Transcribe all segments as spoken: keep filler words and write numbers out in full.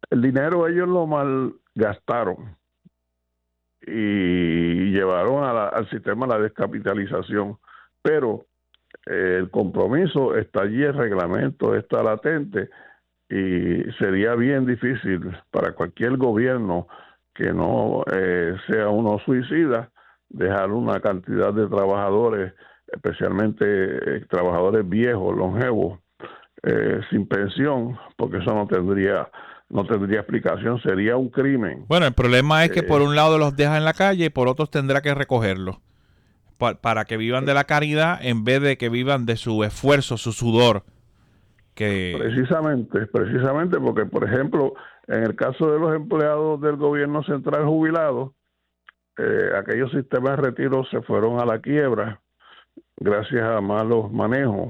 El dinero ellos lo malgastaron y llevaron a la, al sistema la descapitalización, pero eh, el compromiso está allí, el reglamento está latente y sería bien difícil para cualquier gobierno que no eh, sea uno suicida dejar una cantidad de trabajadores, especialmente eh, trabajadores viejos, longevos, eh, sin pensión, porque eso no tendría no tendría explicación, sería un crimen. Bueno, el problema es que por Eh, un lado los deja en la calle y por otros tendrá que recogerlos pa- para que vivan de la caridad en vez de que vivan de su esfuerzo, su sudor. Que Precisamente, precisamente porque, por ejemplo, en el caso de los empleados del gobierno central jubilados, eh, aquellos sistemas de retiro se fueron a la quiebra gracias a malos manejos.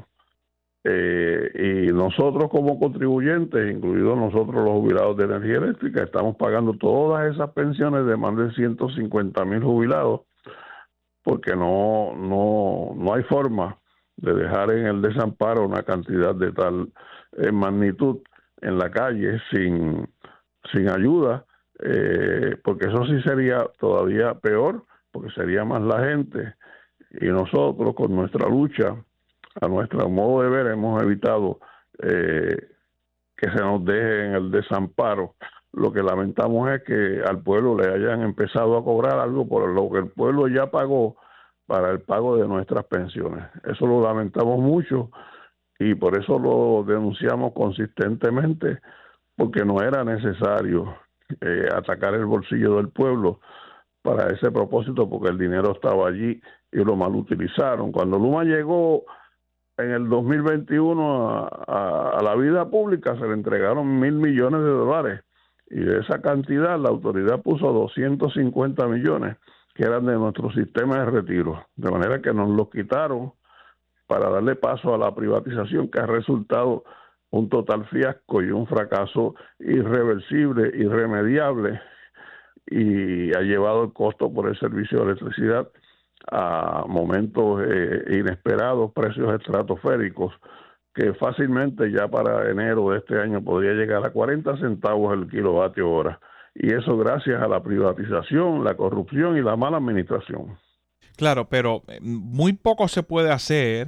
Eh, y nosotros como contribuyentes, incluidos nosotros los jubilados de energía eléctrica, estamos pagando todas esas pensiones de más de ciento cincuenta mil jubilados porque no, no, no hay forma de dejar en el desamparo una cantidad de tal eh, magnitud en la calle sin, sin ayuda, eh, porque eso sí sería todavía peor, porque sería más la gente, y nosotros con nuestra lucha, a nuestro modo de ver, hemos evitado eh, que se nos deje en el desamparo. Lo que lamentamos es que al pueblo le hayan empezado a cobrar algo por lo que el pueblo ya pagó para el pago de nuestras pensiones. Eso lo lamentamos mucho y por eso lo denunciamos consistentemente, porque no era necesario eh, atacar el bolsillo del pueblo para ese propósito, porque el dinero estaba allí y lo mal utilizaron. Cuando Luma llegó en el dos mil veintiuno a, a, a la vida pública, se le entregaron mil millones de dólares y de esa cantidad la autoridad puso doscientos cincuenta millones que eran de nuestro sistema de retiro, de manera que nos los quitaron para darle paso a la privatización, que ha resultado un total fiasco y un fracaso irreversible, irremediable, y ha llevado el costo por el servicio de electricidad a momentos eh, inesperados, precios estratosféricos, que fácilmente ya para enero de este año podría llegar a cuarenta centavos el kilovatio hora. Y eso gracias a la privatización, la corrupción y la mala administración. claro, pero eh, muy poco se puede hacer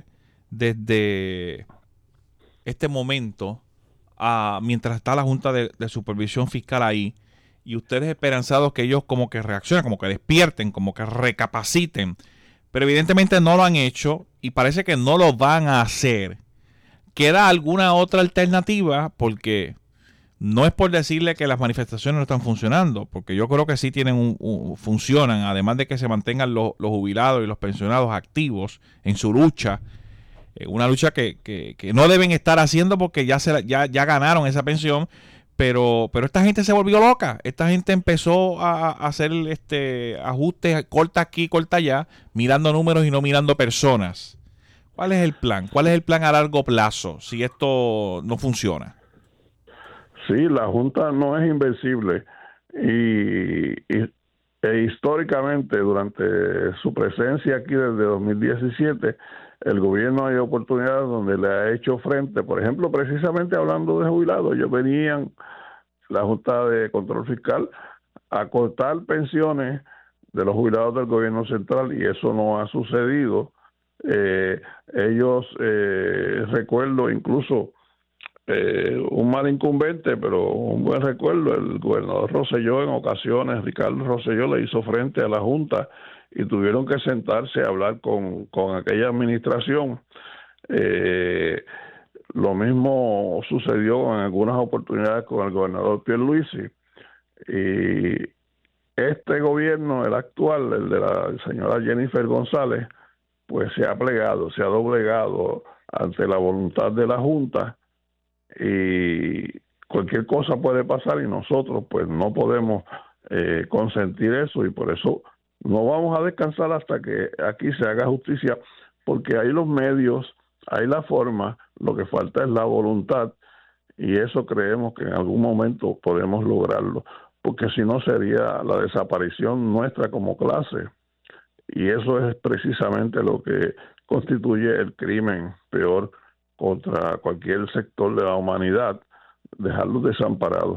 desde este momento a, mientras está la Junta de, de Supervisión Fiscal ahí y ustedes esperanzados que ellos como que reaccionen, como que despierten, como que recapaciten. Pero evidentemente no lo han hecho y parece que no lo van a hacer. ¿Queda alguna otra alternativa? Porque no es por decirle que las manifestaciones no están funcionando, porque yo creo que sí tienen un, un- funcionan, además de que se mantengan los, los jubilados y los pensionados activos en su lucha, eh, una lucha que, que, que no deben estar haciendo porque ya se la- ya, ya ganaron esa pensión, pero, pero esta gente se volvió loca, esta gente empezó a, a hacer este ajustes, corta aquí, corta allá, mirando números y no mirando personas. ¿Cuál es el plan? ¿Cuál es el plan a largo plazo si esto no funciona? Sí, la Junta no es invencible y, y e históricamente durante su presencia aquí desde dos mil diecisiete el gobierno hay oportunidades donde le ha hecho frente, por ejemplo, precisamente hablando de jubilados, ellos venían, la Junta de Control Fiscal, a cortar pensiones de los jubilados del gobierno central y eso no ha sucedido. Eh, ellos, eh, recuerdo incluso eh, un mal incumbente, pero un buen recuerdo, el gobernador Rosselló en ocasiones, Ricardo Rosselló le hizo frente a la Junta y tuvieron que sentarse a hablar con, con aquella administración. Eh, lo mismo sucedió en algunas oportunidades con el gobernador Pierluisi. Y este gobierno, el actual, el de la señora Jennifer González, pues se ha plegado, se ha doblegado ante la voluntad de la Junta y cualquier cosa puede pasar y nosotros pues no podemos eh, consentir eso y por eso no vamos a descansar hasta que aquí se haga justicia porque hay los medios, hay la forma, lo que falta es la voluntad y eso creemos que en algún momento podemos lograrlo porque si no sería la desaparición nuestra como clase y eso es precisamente lo que constituye el crimen peor contra cualquier sector de la humanidad, dejarlos desamparados.